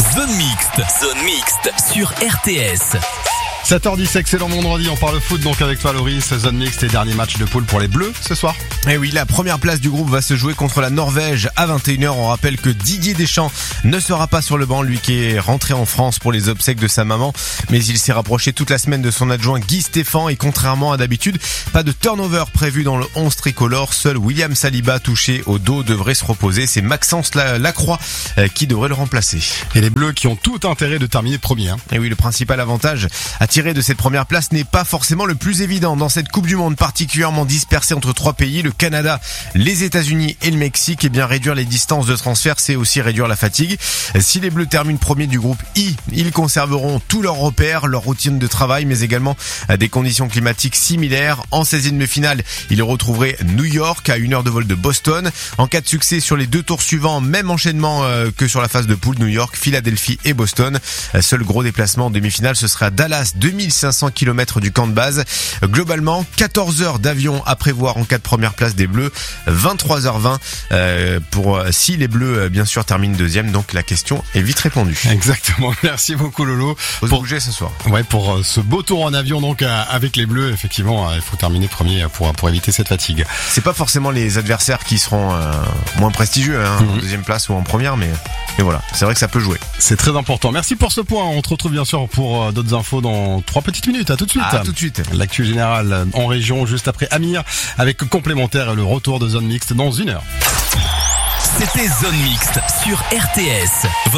Zone mixte sur RTS. 7h10, excellent vendredi, on parle foot donc avec toi Loris, zone mixte et dernier match de poule pour les Bleus ce soir. Et oui, la première place du groupe va se jouer contre la Norvège à 21h. On rappelle que Didier Deschamps ne sera pas sur le banc, lui qui est rentré en France pour les obsèques de sa maman. Mais il s'est rapproché toute la semaine de son adjoint Guy Stéphane et contrairement à d'habitude, pas de turnover prévu dans le 11 tricolore. Seul William Saliba touché au dos devrait se reposer. C'est Maxence Lacroix qui devrait le remplacer. Et les Bleus qui ont tout intérêt de terminer premier. Et oui, le principal avantage à tirer de cette première place n'est pas forcément le plus évident dans cette Coupe du Monde particulièrement dispersée entre trois pays, le Canada, les États-Unis et le Mexique. Et bien réduire les distances de transfert, c'est aussi réduire la fatigue. Si les Bleus terminent premier du groupe I, ils conserveront tous leurs repères, leur routine de travail, mais également des conditions climatiques similaires. En 16e de finale, ils retrouveraient New York à 1 heure de vol de Boston. En cas de succès sur les deux tours suivants, même enchaînement que sur la phase de poule, New York, Philadelphie et Boston. Seul gros déplacement en demi-finale, ce sera à Dallas, 2500 km du camp de base. Globalement, 14 heures d'avion à prévoir en cas de première place des Bleus, 23h20 pour si les Bleus bien sûr terminent deuxième. Donc la question est vite répondue. Exactement. Merci beaucoup Lolo. Faut se bouger ce soir. Ouais, pour ce beau tour en avion donc avec les Bleus, effectivement, il faut terminer premier pour éviter cette fatigue. C'est pas forcément les adversaires qui seront moins prestigieux en deuxième place ou en première, mais voilà, c'est vrai que ça peut jouer. C'est très important. Merci pour ce point. On te retrouve bien sûr pour d'autres infos dans 3 petites minutes. À tout de suite. À tout de suite. L'actu générale en région juste après Amir avec complémentaire et le retour de zone mixte dans 1 heure. C'était Zone mixte sur RTS.